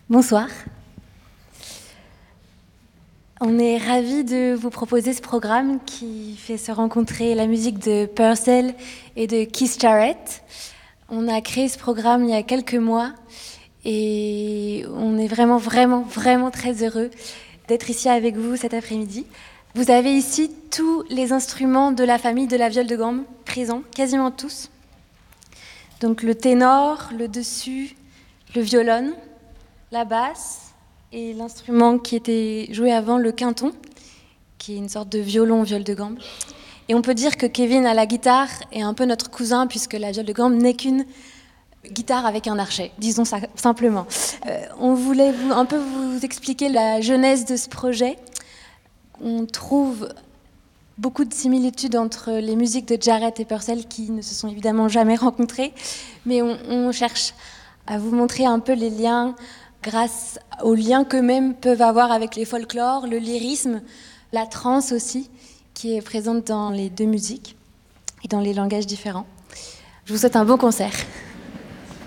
Bonsoir. On est ravis de vous proposer ce programme qui fait se rencontrer la musique de Purcell et de Keith Jarrett. On a créé ce programme il y a quelques mois et on est vraiment très heureux d'être ici avec vous cet après-midi. Vous avez ici tous les instruments de la famille de la viole de gambe présents, quasiment tous. Donc le ténor, le dessus, le violon, la basse et l'instrument qui était joué avant, le quinton, qui est une sorte de violon-viole de gambe. Et on peut dire que Kevin à la guitare est un peu notre cousin puisque la viole de gambe n'est qu'une guitare avec un archet, disons ça simplement. On voulait un peu vous expliquer la genèse de ce projet. On trouve beaucoup de similitudes entre les musiques de Jarrett et Purcell qui ne se sont évidemment jamais rencontrées, mais on cherche à vous montrer un peu les liens grâce aux liens qu'eux-mêmes peuvent avoir avec les folklores, le lyrisme, la trance aussi, qui est présente dans les deux musiques et dans les langages différents. Je vous souhaite un bon concert.